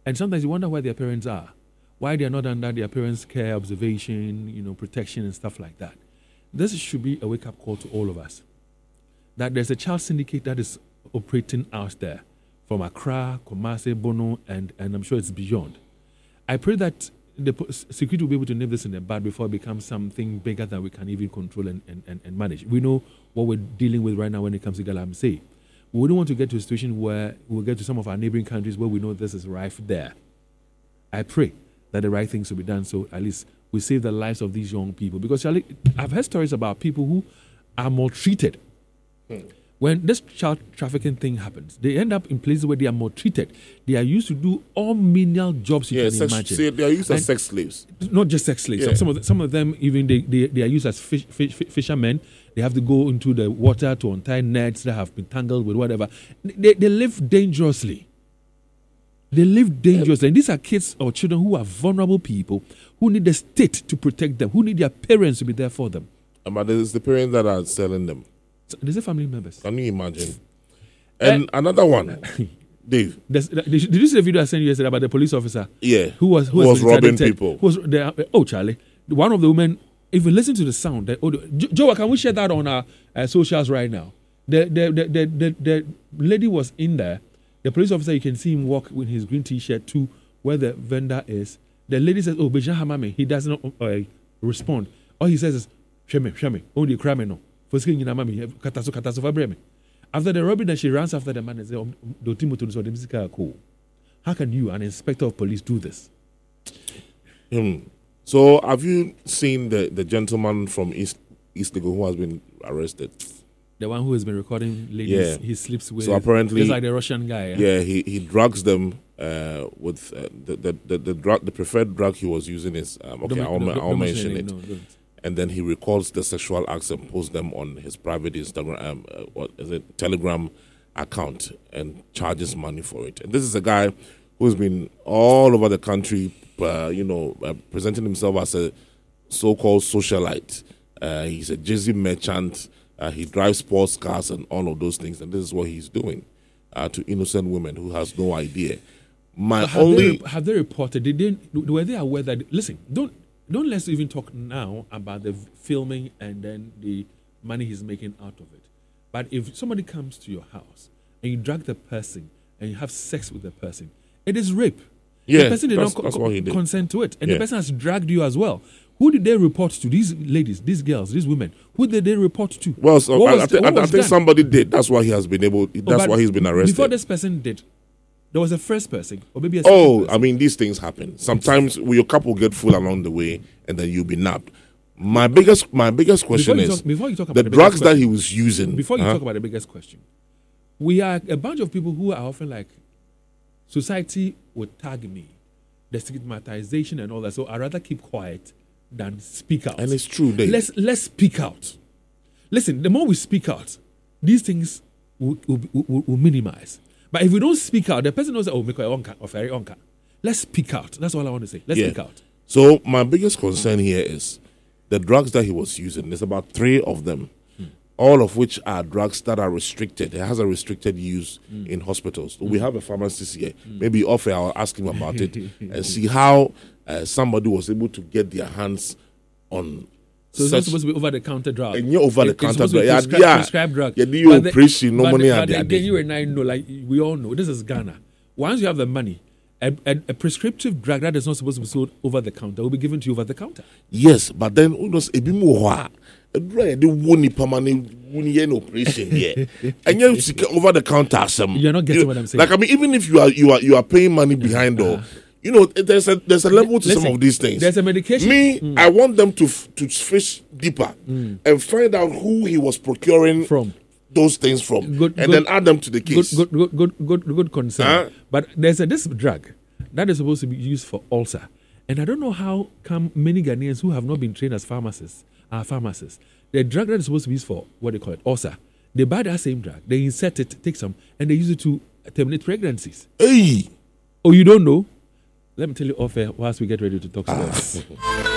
And sometimes you wonder where their parents are, why they are not under their parents' care, observation, protection and stuff like that. This should be a wake-up call to all of us, that there's a child syndicate that is operating out there from Accra, Kumasi, Bono, and I'm sure it's beyond. I pray that the security will be able to nip this in the bud before it becomes something bigger than we can even control and manage. We know what we're dealing with right now when it comes to Galamsey. We wouldn't want to get to a situation where we'll get to some of our neighboring countries where we know this is rife there. I pray that the right things will be done so at least we save the lives of these young people. Because I've heard stories about people who are maltreated. When this child trafficking thing happens, they end up in places where they are maltreated. They are used to do all menial jobs you can imagine. So they are used as sex slaves. Not just sex slaves. Yeah. Some of them even they are used as fishermen. They have to go into the water to untie nets that have been tangled with whatever. They live dangerously. And these are kids or children who are vulnerable people who need the state to protect them, who need their parents to be there for them. But it's the parents that are selling them. There's a family members. Can you imagine? And another one, Dave. Did you see the video I sent you yesterday about the police officer? Yeah. Who was robbing people. Charlie. One of the women, if you listen to the sound, Joe, can we share that on our socials right now? The lady was in there. The police officer, you can see him walk with his green T-shirt to where the vendor is. The lady says, Bejan Hamame. He does not respond. All he says is, Shame, only crime no. After the robbery, then she runs after the man and says, how can you, an inspector of police, do this? So have you seen the gentleman from East Legon who has been arrested? The one who has been recording ladies he sleeps with. So apparently, just like the Russian guy. Yeah, he drugs them with the preferred drug he was using is I'll mention it. And then he records the sexual acts and posts them on his private Instagram, Telegram account and charges money for it. And this is a guy who's been all over the country, presenting himself as a so-called socialite. He's a Jay-Z merchant. He drives sports cars and all of those things. And this is what he's doing to innocent women who has no idea. Have they reported? Were they aware that? Listen, don't let's even talk now about the filming and then the money he's making out of it. But if somebody comes to your house and you drag the person and you have sex with the person, it is rape. Yeah, the person did not consent to it. And the person has dragged you as well. Who did they report to? These ladies, these girls, these women. Who did they report to? Well, I think somebody did. That's why he has been why he's been arrested. Before this person did, there was a first person, or maybe a second person. These things happen. Sometimes your couple get full along the way, and then you'll be nabbed. My biggest question is the drugs that he was using. Before you talk about the biggest question, we are a bunch of people who are often like, society would tag me, the stigmatization and all that. So I'd rather keep quiet than speak out. And it's true, Dave. Let's speak out. Listen, the more we speak out, these things will minimize. But if we don't speak out, the person knows that, make a onka or very onka. Let's speak out. That's all I want to say. Let's speak out. So my biggest concern here is the drugs that he was using. There's about 3 of them, all of which are drugs that are restricted. It has a restricted use in hospitals. So we have a pharmacist here. Maybe off air, I'll ask him about it and see how somebody was able to get their hands on. So it's not supposed to be over-the-counter drug. And you're over-the-counter drug. Prescribed drug. Yeah, you appreciate no money at the end. You and I know, like we all know, this is Ghana. Once you have the money, a prescriptive drug that is not supposed to be sold over-the-counter will be given to you over-the-counter. Yes, but then a bit more. Operation here, and you're over the counter. You're not getting what I'm saying. Like even if you are paying money behind or. There's a level to some of these things. There's a medication. I want them to fish deeper and find out who he was procuring from those things from, then add them to the case. Good concern. But there's this drug that is supposed to be used for ulcer, and I don't know how come many Ghanaians who have not been trained as pharmacists are pharmacists. The drug that is supposed to be used for what they call it ulcer, they buy that same drug, they insert it, take some, and they use it to terminate pregnancies. Hey, you don't know? Let me tell you off air whilst we get ready to talk about it.